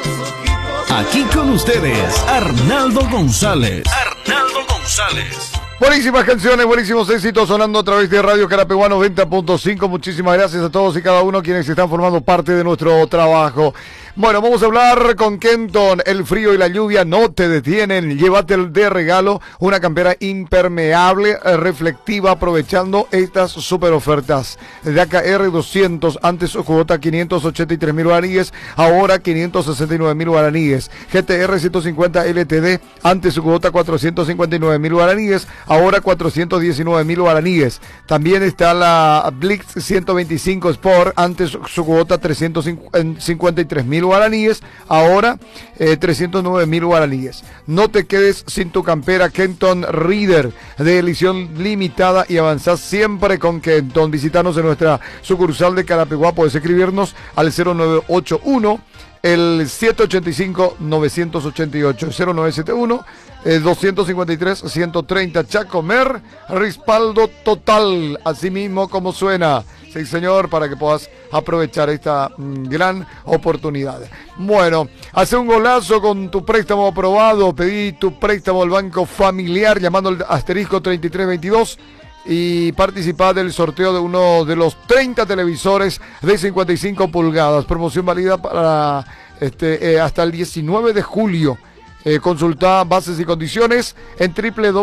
Aquí con ustedes, Arnaldo González. Buenísimas canciones, buenísimos éxitos sonando a través de Radio Carapeguá 90.5. Muchísimas gracias a todos y cada uno quienes están formando parte de nuestro trabajo. Bueno, vamos a hablar con Kenton. El frío y la lluvia no te detienen. Llévate de regalo una campera impermeable, reflectiva, aprovechando estas super ofertas. DACA R200, antes su cuota 583.000 guaraníes, ahora 569.000 guaraníes. GTR 150 LTD, antes su cuota 459.000 guaraníes, ahora 419.000 guaraníes. También está la Blitz 125 Sport, antes su cuota 353.000 guaraníes, ahora 309.000 guaraníes. No te quedes sin tu campera Kenton Reader de edición limitada y avanzás siempre con Kenton. Visítanos en nuestra sucursal de Carapeguá. Puedes escribirnos al 0981 el 785-988, 0971 253-130. Chacomer, respaldo total, así mismo como suena. Sí, señor, para que puedas aprovechar esta gran oportunidad. Bueno, hace un golazo con tu préstamo aprobado. Pedí tu préstamo al Banco Familiar llamando al asterisco 3322 y participar del sorteo de uno de los 30 televisores de 55 pulgadas. Promoción válida para hasta el 19 de julio. Consulta bases y condiciones en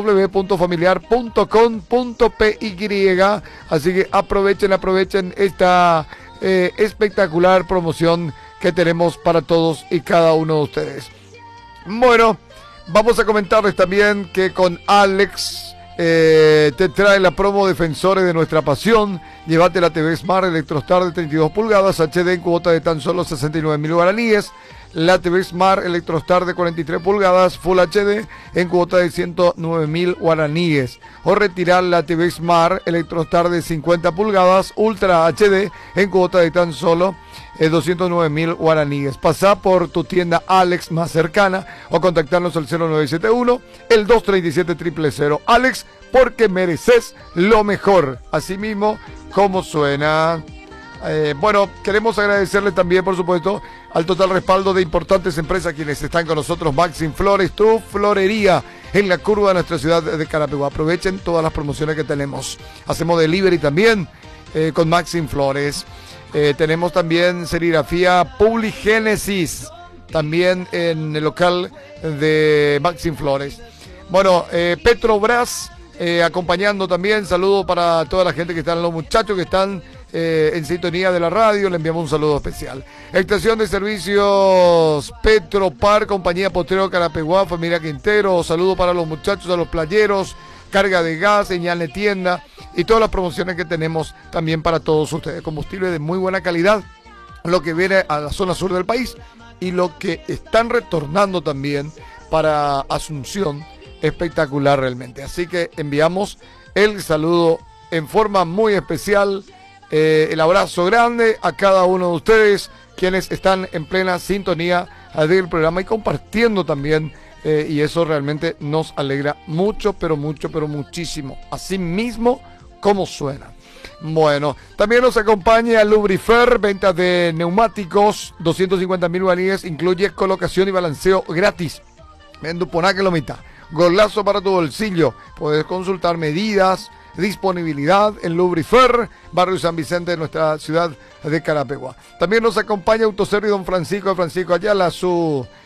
www.familiar.com.py. Así que aprovechen esta espectacular promoción que tenemos para todos y cada uno de ustedes. Bueno, vamos a comentarles también que con Alex te trae la promo Defensores de Nuestra Pasión. Llévate la TV Smart Electrostar de 32 pulgadas HD en cuota de tan solo 69.000 guaraníes. La TV Smart Electrostar de 43 pulgadas Full HD en cuota de 109.000 guaraníes. O retirar la TV Smart Electrostar de 50 pulgadas Ultra HD en cuota de tan solo 209.000 guaraníes. Pasá por tu tienda Alex más cercana o contactarnos al 0971 el 237 000. Alex, porque mereces lo mejor. Así mismo como suena. Bueno, queremos agradecerle también, por supuesto, al total respaldo de importantes empresas quienes están con nosotros. Maxim Flores, tu florería en la curva de nuestra ciudad de Carapeguá. Aprovechen todas las promociones que tenemos. Hacemos delivery también con Maxim Flores. Tenemos también serigrafía Publigénesis, también en el local de Maxim Flores. Bueno, Petrobras acompañando también. Saludo para toda la gente que están, los muchachos que están en sintonía de la radio. Le enviamos un saludo especial. Estación de servicios Petropar, compañía Potrero Carapeguá, familia Quintero. Saludo para los muchachos, a los playeros, carga de gas, señal de tienda y todas las promociones que tenemos también para todos ustedes. Combustible de muy buena calidad, lo que viene a la zona sur del país y lo que están retornando también para Asunción. Espectacular realmente. Así que enviamos el saludo en forma muy especial. El abrazo grande a cada uno de ustedes quienes están en plena sintonía del programa y compartiendo también, y eso realmente nos alegra mucho, pero muchísimo, así mismo como suena. Bueno, también nos acompaña Lubrifer, ventas de neumáticos, 250.000 guaraníes, incluye colocación y balanceo gratis. En Duponaque lo mitad. Golazo para tu bolsillo. Puedes consultar medidas, disponibilidad en Lubrifer, barrio San Vicente de nuestra ciudad de Carapeguá. También nos acompaña Autoservice Don Francisco Ayala, su